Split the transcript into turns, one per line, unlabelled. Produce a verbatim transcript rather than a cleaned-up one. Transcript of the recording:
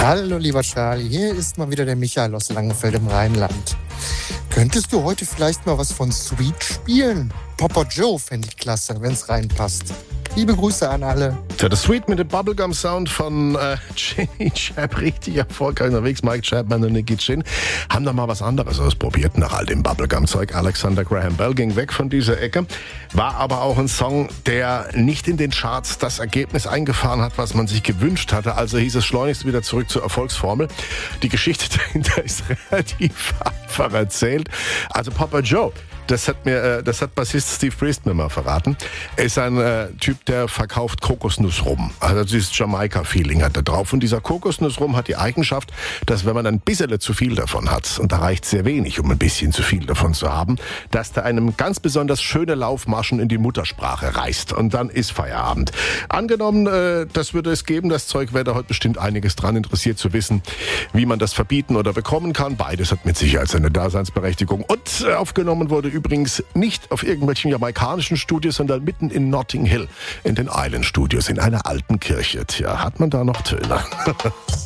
Hallo lieber Charlie, hier ist mal wieder der Michael aus Langenfeld im Rheinland. Könntest du heute vielleicht mal was von Sweet spielen? Papa Joe fände ich klasse, wenn es reinpasst. Liebe Grüße an alle.
Ja, das Sweet mit dem Bubblegum-Sound von äh, Ginny Chap, richtig erfolgreich unterwegs. Mike Chapman und Nicky Chin haben da mal was anderes ausprobiert nach all dem Bubblegum-Zeug. Alexander Graham Bell ging weg von dieser Ecke, war aber auch ein Song, der nicht in den Charts das Ergebnis eingefahren hat, was man sich gewünscht hatte. Also hieß es schleunigst wieder zurück zur Erfolgsformel. Die Geschichte dahinter ist relativ einfach erzählt. Also Papa Joe, das hat mir, äh, das hat Bassist Steve Priest mir mal verraten. Er ist ein äh, Typ, der verkauft Kokosnussrum. Also dieses Jamaika-Feeling hat er drauf. Und dieser Kokosnussrum hat die Eigenschaft, dass wenn man ein bisschen zu viel davon hat, und da reicht sehr wenig, um ein bisschen zu viel davon zu haben, dass da einem ganz besonders schöne Laufmaschen in die Muttersprache reißt. Und dann ist Feierabend. Angenommen, äh, das würde es geben, das Zeug wäre da heute bestimmt einiges dran interessiert zu wissen, wie man das verbieten oder bekommen kann. Beides hat mit Sicherheit seine Daseinsberechtigung. Und äh, aufgenommen wurde übrigens nicht auf irgendwelchen jamaikanischen Studios, sondern mitten in Notting Hill, in den Island Studios, in einer alten Kirche. Tja, hat man da noch Töne?